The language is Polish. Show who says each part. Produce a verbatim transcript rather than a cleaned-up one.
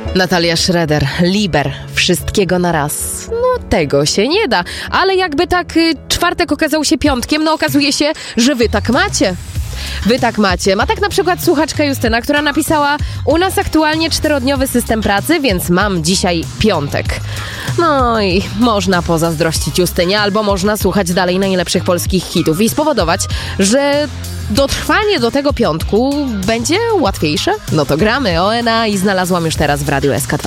Speaker 1: Natalia Schroeder, Liber, wszystkiego na raz. No tego się nie da, ale jakby tak y, czwartek okazał się piątkiem, no okazuje się, że wy tak macie. Wy tak macie. Ma tak na przykład słuchaczka Justyna, która napisała: u nas aktualnie czterodniowy system pracy, więc mam dzisiaj piątek. No i można pozazdrościć Justynie, albo można słuchać dalej najlepszych polskich hitów i spowodować, że dotrwanie do tego piątku będzie łatwiejsze. No to gramy O N A i znalazłam już teraz w Radiu S K dwa.